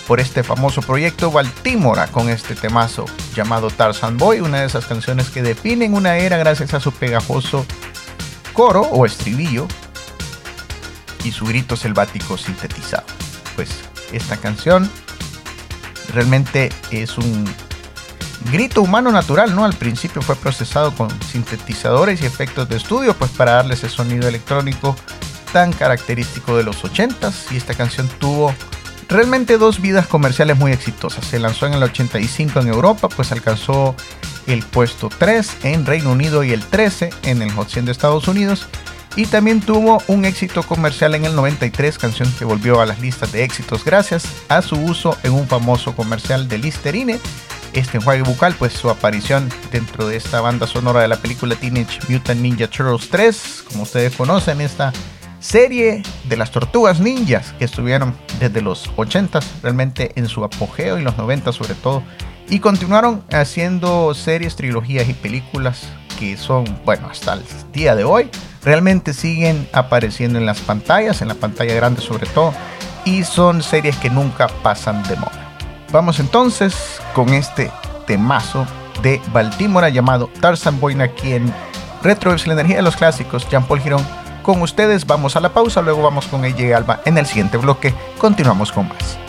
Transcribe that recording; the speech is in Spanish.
por este famoso proyecto Baltimora con este temazo llamado Tarzan Boy, una de esas canciones que definen una era gracias a su pegajoso coro o estribillo y su grito selvático sintetizado. Pues esta canción realmente es un grito humano natural, ¿no? Al principio fue procesado con sintetizadores y efectos de estudio, pues para darle ese sonido electrónico tan característico de los 80s, y esta canción tuvo realmente dos vidas comerciales muy exitosas. Se lanzó en el 85 en Europa, pues alcanzó el puesto 3 en Reino Unido y el 13 en el Hot 100 de Estados Unidos, y también tuvo un éxito comercial en el 93, canción que volvió a las listas de éxitos gracias a su uso en un famoso comercial de Listerine. Este enjuague bucal, pues su aparición dentro de esta banda sonora de la película Teenage Mutant Ninja Turtles 3, como ustedes conocen, esta serie de las tortugas ninjas que estuvieron desde los 80s realmente en su apogeo y los 90 sobre todo, y continuaron haciendo series, trilogías y películas que son, bueno, hasta el día de hoy realmente siguen apareciendo en las pantallas, en la pantalla grande sobre todo, y son series que nunca pasan de moda. Vamos entonces con este temazo de Baltimora llamado Tarzan Boy aquí en Retro Waves, la energía de los clásicos. Jean-Paul Girón con ustedes. Vamos a la pausa, luego vamos con AJ Alba en el siguiente bloque. Continuamos con más.